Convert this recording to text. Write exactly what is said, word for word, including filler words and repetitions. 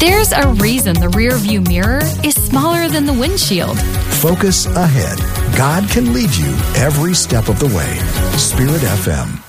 There's a reason the rear view mirror is smaller than the windshield. Focus ahead. God can lead you every step of the way. Spirit F M.